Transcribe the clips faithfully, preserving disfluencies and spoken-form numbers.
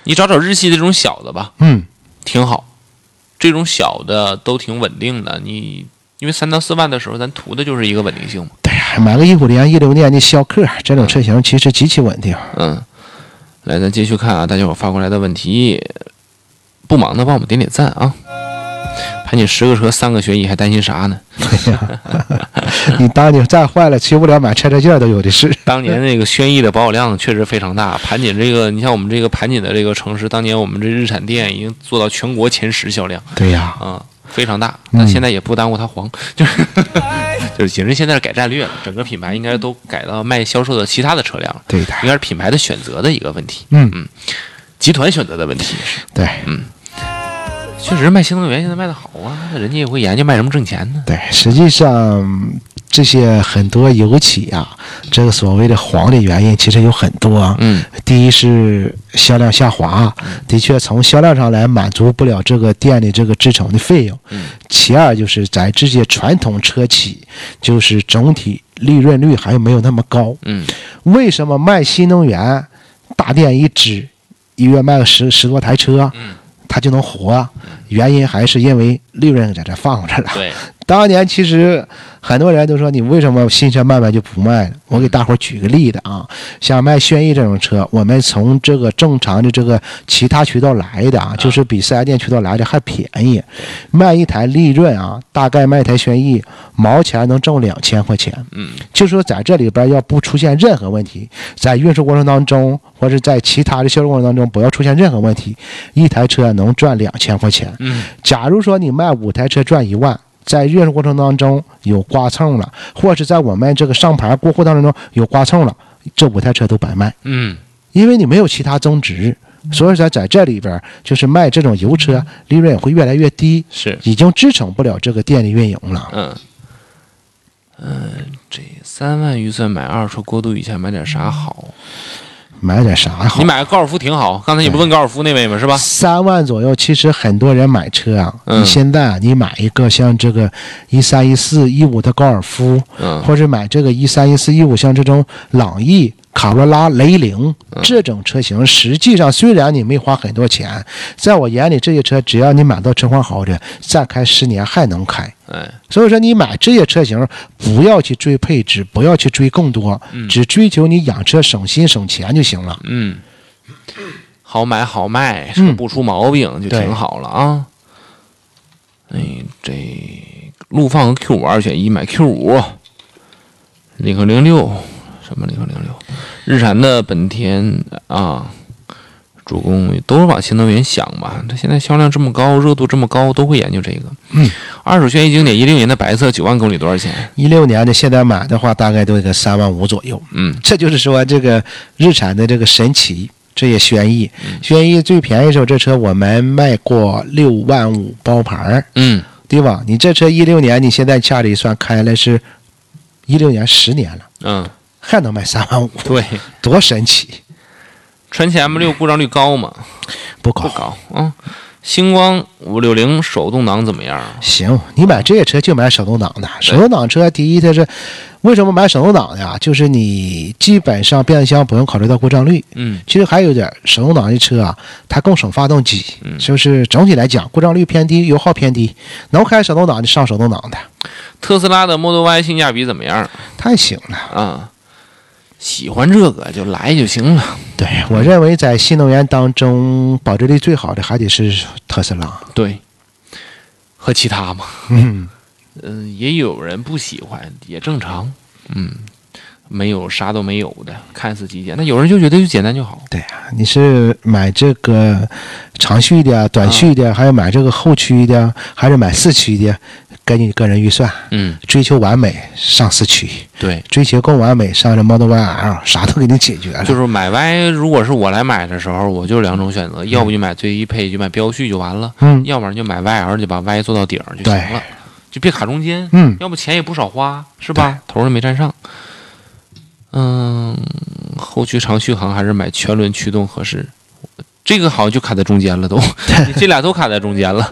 你找找日系的这种小的吧， 嗯， 挺好，这种小的都挺稳定的。你因为三到四万的时候，咱图的就是一个稳定性嘛。 对呀，买个一五年、一六年的逍客这种车型其实极其稳定。 嗯，来，咱继续看啊，大家伙发过来的问题，不忙的帮我们点点赞啊。盘你十个车三个学艺，还担心啥呢？ 对呀，你当年再坏了，去不了买拆车件都有的是。 当年那个轩逸的保有量确实非常大，盘锦这个，你像我们这个盘锦的这个城市，当年我们这日产店已经做到全国前十销量。 对呀， 啊、嗯，非常大。那现在也不耽误它黄，就是就是景深现在是改战略了，整个品牌应该都改到卖销售的其他的车辆了。 对的， 应该是品牌的选择的一个问题。 嗯嗯，集团选择的问题是。 对， 嗯。确实卖新能源现在卖的好啊，人家也会研究卖什么挣钱呢。 对，实际上这些很多油企啊，这个所谓的黄的原因其实有很多。 嗯， 第一是销量下滑，的确从销量上来满足不了这个店的这个支撑的费用。 嗯， 其二就是在这些传统车企，就是总体利润率还没有那么高。 嗯， 为什么卖新能源，大店一支，一月卖个十十多台车？ 嗯。 它就能活，原因还是因为利润在这放着了。 对， 当年其实很多人都说你为什么新车卖卖就不卖了？我给大伙举个例子啊，像卖轩逸这种车，我们从这个正常的这个其他渠道来的啊，就是比四 S 店渠道来的还便宜，卖一台利润啊，大概卖一台轩逸毛钱能挣两千块钱。 嗯， 就说在这里边要不出现任何问题，在运输过程当中或者在其他的销售过程当中不要出现任何问题，一台车能赚两千块钱。 嗯， 假如说你卖五台车赚一万。在运输过程当中有刮蹭了，或者是在我们这个上牌过户当中有刮蹭了，这五台车都白卖。 嗯， 因为你没有其他增值，所以说在这里边就是卖这种油车，利润也会越来越低， 是已经支撑不了这个店的运营了。 嗯嗯、呃，这三万预算买二手车过渡一下，买点啥好？ 买点啥好？ 你买个高尔夫挺好。刚才你不问高尔夫那位吗？是吧？ 三万左右，其实很多人买车啊。 嗯、 你现在啊，你买一个像这个一三一四一五的高尔夫， 嗯， 或者买这个一三一四一五像这种朗逸、卡罗拉、雷凌这种车型，实际上虽然你没花很多钱，在我眼里这些车只要你买到车况好的，再开十年还能开。 哎， 所以说你买这些车型，不要去追配置，不要去追更多， 嗯、 只追求你养车省心省钱就行了。 嗯，好买好卖，车不出毛病、嗯、就挺好了啊。哎，这陆放和 Q 五二选一，买 Q 五，领克零六，什么领克零六？日产的本田啊。主攻都是往新能源想吧，它现在销量这么高，热度这么高，都会研究这个。 嗯， 二手轩逸经典一六年的白色，九万公里多少钱？ 一六年的现在买的话，大概都得三万五左右。 嗯， 这就是说这个日产的这个神奇，这也轩逸， 嗯、 轩逸最便宜的时候，这车我们卖过六万五包牌， 嗯， 对吧？你这车一六年，你现在掐指一算，开了是一六年十年了， 嗯， 还能卖三万五， 对， 多神奇！ 传祺 M 六故障率高吗？ 不高， 不高啊、嗯。星光五六零手动挡怎么样？ 行，你买这些车就买手动挡的。手动挡车，第一它是为什么买手动挡呀？就是你基本上变速箱不用考虑到故障率。 嗯， 其实还有点手动挡的车啊，它更省发动机。 嗯， 就是整体来讲，故障率偏低，油耗偏低，能开手动挡的上手动挡的。 特斯拉的 Model Y 性价比怎么样？ 太行了啊！喜欢这个就来就行了。 对，我认为在新能源当中，保值率最好的还得是特斯拉。 对，和其他嘛。 嗯嗯、呃，也有人不喜欢，也正常。嗯，没有啥都没有的，看似极简，那有人就觉得就简单就好。 对啊，你是买这个长续的、短续的，啊、还是买这个后驱的，还是买四驱的？根据你个人预算， 嗯， 追求完美上四驱， 对， 追求更完美上这 Model Y L， 啥都给你解决了。 就是买 Y， 如果是我来买的时候，我就两种选择，嗯、要不就买最低配，就买标序就完了， 嗯， 要不然就买 Y L， 就把 Y 做到顶就行了，就别卡中间， 嗯， 要不钱也不少花，是吧？头也没占上。嗯，后驱长续航还是买全轮驱动合适？这个好像就卡在中间了都，都这俩都卡在中间了。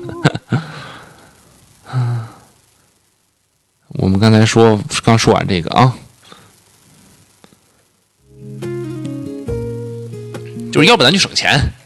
我们刚才说刚说完这个啊，就是要不咱就省钱，